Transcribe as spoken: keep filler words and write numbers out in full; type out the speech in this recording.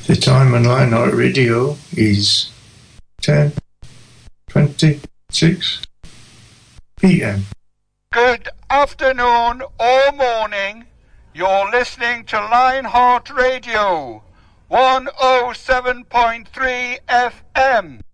The time on Lionheart Radio is ten twenty-six p m. Good afternoon or morning. You're listening to Lionheart Radio, one oh seven point three F M.